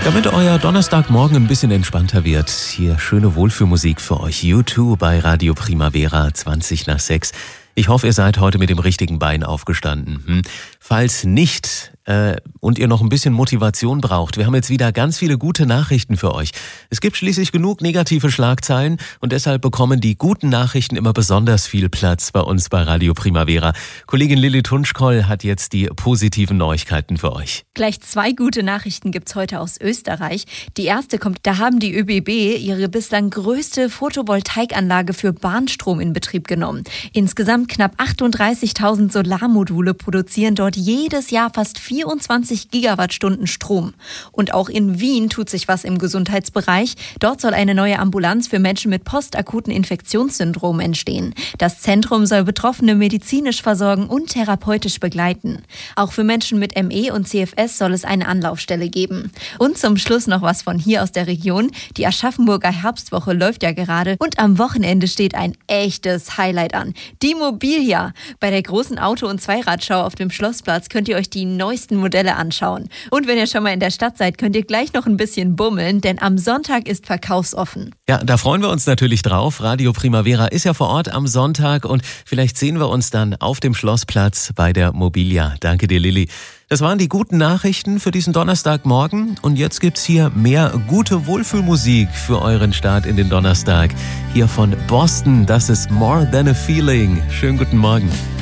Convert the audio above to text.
Damit euer Donnerstagmorgen ein bisschen entspannter wird, hier schöne Wohlfühlmusik für euch. U2 bei Radio Primavera, 20 nach 6. Ich hoffe, ihr seid heute mit dem richtigen Bein aufgestanden. Falls nicht und ihr noch ein bisschen Motivation braucht, wir haben jetzt wieder ganz viele gute Nachrichten für euch. Es gibt schließlich genug negative Schlagzeilen und deshalb bekommen die guten Nachrichten immer besonders viel Platz bei uns bei Radio Primavera. Kollegin Lilly Tunschkoll hat jetzt die positiven Neuigkeiten für euch. Gleich 2 gute Nachrichten gibt's heute aus Österreich. Die erste kommt, da haben die ÖBB ihre bislang größte Photovoltaikanlage für Bahnstrom in Betrieb genommen. Insgesamt knapp 38.000 Solarmodule produzieren dort jedes Jahr fast 24 Gigawattstunden Strom. Und auch in Wien tut sich was im Gesundheitsbereich. Dort soll eine neue Ambulanz für Menschen mit postakuten Infektionssyndrom entstehen. Das Zentrum soll Betroffene medizinisch versorgen und therapeutisch begleiten. Auch für Menschen mit ME und CFS soll es eine Anlaufstelle geben. Und zum Schluss noch was von hier aus der Region. Die Aschaffenburger Herbstwoche läuft ja gerade und am Wochenende steht ein echtes Highlight an. Die Mobilia. Bei der großen Auto- und Zweiradschau auf dem Schlossplatz könnt ihr euch die neuesten Modelle anschauen. Und wenn ihr schon mal in der Stadt seid, könnt ihr gleich noch ein bisschen bummeln, denn am Sonntag ist verkaufsoffen. Ja, da freuen wir uns natürlich drauf. Radio Primavera ist ja vor Ort am Sonntag und vielleicht sehen wir uns dann auf dem Schlossplatz bei der Mobilia. Danke dir, Lilly. Das waren die guten Nachrichten für diesen Donnerstagmorgen und jetzt gibt's hier mehr gute Wohlfühlmusik für euren Start in den Donnerstag. Hier von Boston, das ist More Than a Feeling. Schönen guten Morgen.